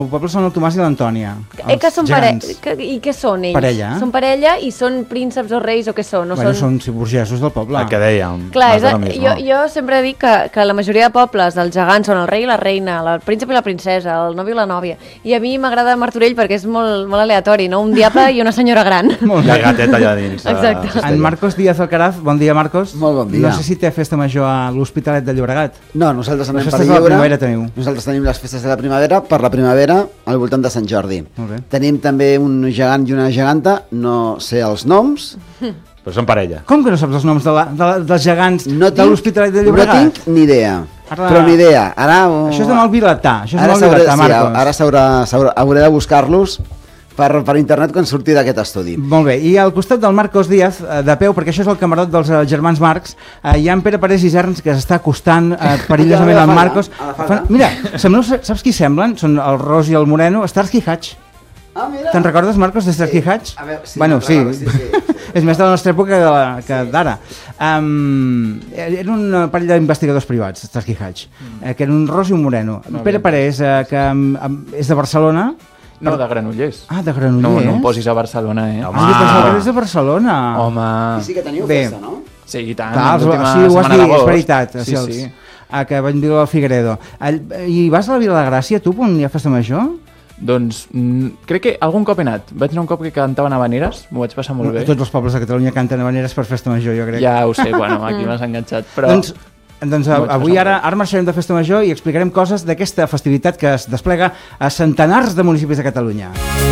El poble són el Tomàs i l'Antònia. Que són I què són ells? Parella. Són parella i són prínceps o reis o què són? Són burgesos del poble. El que dèiem. Clar, jo sempre dic que la majoria de pobles, els gegants són el rei i la reina, el príncep i la princesa, el nòvio i la nòvia. I a mi m'agrada Martorell perquè és molt aleatori, no? Un diable i una senyora gran. Molt bé. La gateta allà dins. Exacte. En Marcos Díaz Alcaraz, bon dia, Marcos. Molt bon dia. No sé si té festa major a l'Hospitalet de Llobregat. No, nosaltres anem per lliure. La primavera teniu. Nosaltres tenim les festes de la primavera, per la primavera, al voltant de Sant Jordi. Tenim també un gegant i una geganta, no sé els noms. Però són parella. Com que no saps els noms dels gegants de l'Hospitalet de Llobregat? No tinc ni idea. Però ni idea. Això és de mal vilatà, Marcos. Ara hauré de buscar-los per internet quan surti d'aquest estudi. Molt bé, i al costat del Marcos Díaz, de peu, perquè això és el camarot dels germans Marx, hi ha en Pere Parés i Serns que s'està acostant perillosament al Marcos. Mira, saps qui semblen? Són el Ros i el Moreno, Starsky Hutch. Te'n recordes, Marcos, de Starsky Hutch? Bueno, sí. És més de la nostra època que d'ara. Era un parell d'investigadors privats, Starsky Hutch, que eren un Ros i un Moreno. Pere Parés, que és de Barcelona. No, de Granollers. Ah, de Granollers. No em posis a Barcelona, Home, jo pensava que eres de Barcelona. Home. I sí que teniu festa, no? Sí, i tant. Sí, ho has dit, és veritat. Sí. Que vaig dir al Figueredo. I vas a la Vila de Gràcia, tu, on hi ha festa major? Doncs crec que algun cop he anat. Vaig anar un cop que cantaven habaneres, m'ho vaig passar molt bé. Tots els pobles de Catalunya canten habaneres per festa major, jo crec. Ja ho sé, bueno, aquí m'has enganxat, però... Doncs avui ara marxarem de festa major i explicarem coses d'aquesta festivitat que es desplega a centenars de municipis de Catalunya.